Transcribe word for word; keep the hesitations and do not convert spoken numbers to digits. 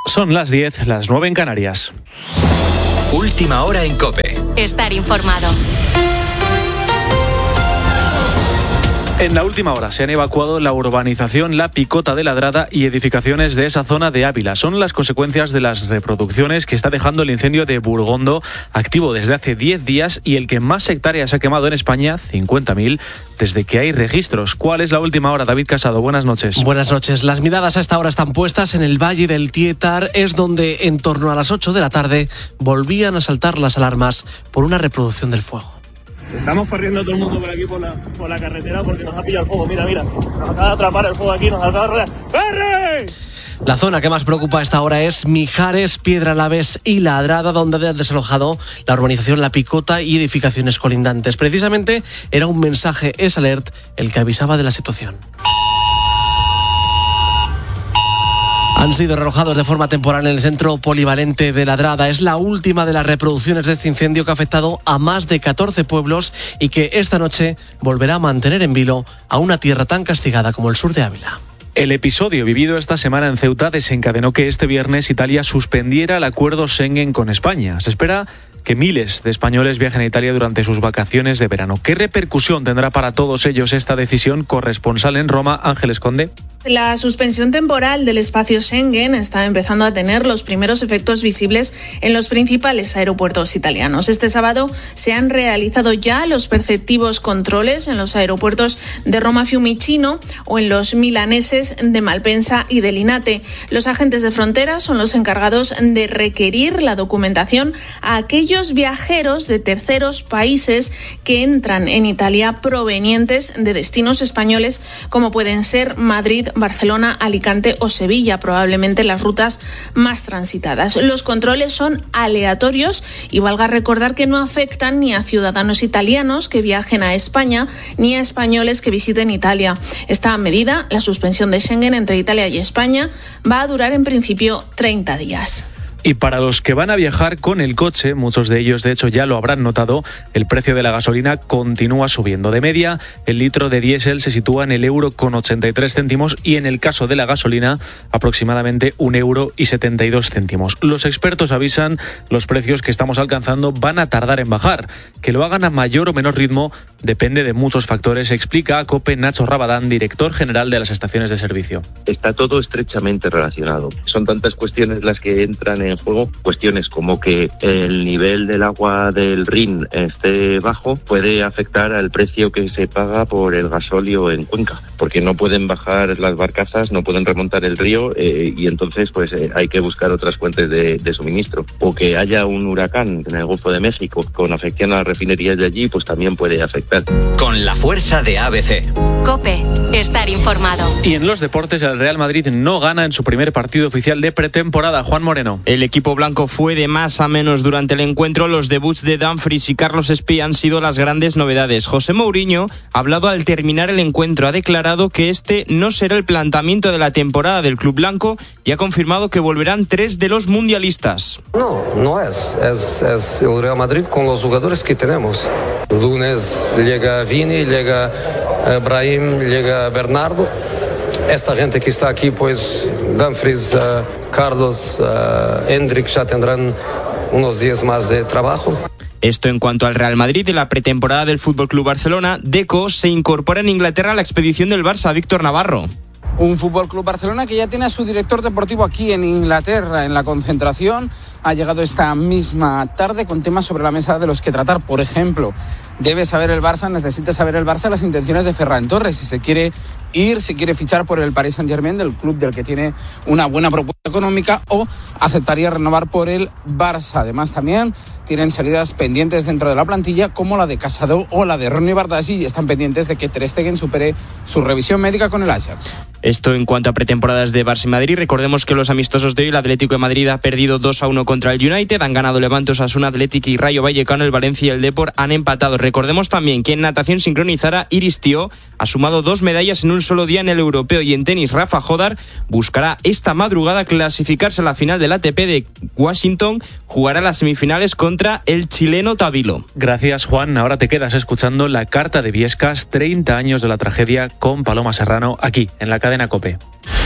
Son las diez, las nueve en Canarias. Última hora en COPE. Estar informado. En la última hora se han evacuado la urbanización La Picota de Ladrada y edificaciones de esa zona de Ávila. Son las consecuencias de las reproducciones que está dejando el incendio de Burgondo, activo desde hace diez días y el que más hectáreas ha quemado en España, cincuenta mil, desde que hay registros. ¿Cuál es la última hora? David Casado, buenas noches. Buenas noches. Las miradas a esta hora están puestas en el Valle del Tietar. Es donde en torno a las ocho de la tarde volvían a saltar las alarmas por una reproducción del fuego. Estamos corriendo todo el mundo por aquí por la, por la carretera porque nos ha pillado el fuego. Mira, mira, nos acaba de atrapar el fuego aquí, nos acaba de rodear. ¡Corre! La zona que más preocupa a esta hora es Mijares, Piedralaves y Ladrada, donde ha desalojado la urbanización La Picota y edificaciones colindantes. Precisamente era un mensaje S-Alert el que avisaba de la situación. Han sido realojados de forma temporal en el centro polivalente de Ladrada. Es la última de las reproducciones de este incendio que ha afectado a más de catorce pueblos y que esta noche volverá a mantener en vilo a una tierra tan castigada como el sur de Ávila. El episodio vivido esta semana en Ceuta desencadenó que este viernes Italia suspendiera el acuerdo Schengen con España. Se espera que miles de españoles viajen a Italia durante sus vacaciones de verano. ¿Qué repercusión tendrá para todos ellos esta decisión? Corresponsal en Roma, Ángeles Conde. La suspensión temporal del espacio Schengen está empezando a tener los primeros efectos visibles en los principales aeropuertos italianos. Este sábado se han realizado ya los perceptivos controles en los aeropuertos de Roma Fiumicino o en los milaneses de Malpensa y de Linate. Los agentes de frontera son los encargados de requerir la documentación a aquellos viajeros de terceros países que entran en Italia provenientes de destinos españoles como pueden ser Madrid, Barcelona, Alicante o Sevilla, probablemente las rutas más transitadas. Los controles son aleatorios y valga recordar que no afectan ni a ciudadanos italianos que viajen a España ni a españoles que visiten Italia. Esta medida, la suspensión de Schengen entre Italia y España, va a durar en principio treinta días. Y para los que van a viajar con el coche, muchos de ellos de hecho ya lo habrán notado, el precio de la gasolina continúa subiendo. De media, el litro de diésel se sitúa en el euro con ochenta y tres céntimos y en el caso de la gasolina aproximadamente un euro y setenta y dos céntimos. Los expertos avisan los precios que estamos alcanzando van a tardar en bajar. Que lo hagan a mayor o menor ritmo depende de muchos factores, explica a COPE Nacho Rabadán, director general de las estaciones de servicio. Está todo estrechamente relacionado. Son tantas cuestiones las que entran en en juego, cuestiones como que el nivel del agua del Rin esté bajo puede afectar al precio que se paga por el gasóleo en Cuenca, porque no pueden bajar las barcazas, no pueden remontar el río eh, y entonces pues eh, hay que buscar otras fuentes de, de suministro. O que haya un huracán en el Golfo de México con afección a las refinerías de allí, pues también puede afectar. Con la fuerza de A B C. COPE, estar informado. Y en los deportes, el Real Madrid no gana en su primer partido oficial de pretemporada. Juan Moreno. El equipo blanco fue de más a menos durante el encuentro. Los debuts de Dumfries y Carlos Espí han sido las grandes novedades. José Mourinho ha hablado al terminar el encuentro. Ha declarado que este no será el planteamiento de la temporada del club blanco y ha confirmado que volverán tres de los mundialistas. No, no es. Es, es el Real Madrid con los jugadores que tenemos. El lunes llega Vini, llega Brahim, llega Bernardo. Esta gente que está aquí, pues Dumfries, uh, Carlos, uh, Hendrik ya tendrán unos días más de trabajo. Esto en cuanto al Real Madrid. De la pretemporada del F C Barcelona, Deco se incorpora en Inglaterra a la expedición del Barça. Víctor Navarro. Un F C Barcelona que ya tiene a su director deportivo aquí en Inglaterra en la concentración. Ha llegado esta misma tarde con temas sobre la mesa de los que tratar. Por ejemplo, debe saber el Barça, necesita saber el Barça las intenciones de Ferran Torres, si se quiere ir, si quiere fichar por el Paris Saint-Germain, del club del que tiene una buena propuesta económica, o aceptaría renovar por el Barça. Además, también tienen salidas pendientes dentro de la plantilla, como la de Casado o la de Ronnie Bardassi, y están pendientes de que Ter Stegen supere su revisión médica con el Ajax. Esto en cuanto a pretemporadas de Barça y Madrid. Recordemos que los amistosos de hoy, el Atlético de Madrid ha perdido dos a uno contra el United, han ganado Levante, Osasuna, Atlético y Rayo Vallecano, el Valencia y el Depor han empatado. Recordemos también que en natación sincronizada Iris Tío ha sumado dos medallas en un solo día en el europeo, y en tenis Rafa Jodar buscará esta madrugada clasificarse a la final del A T P de Washington, jugará las semifinales contra el chileno Tabilo. Gracias, Juan. Ahora te quedas escuchando La Carta de Viescas, treinta años de la tragedia, con Paloma Serrano, aquí en la cadena COPE.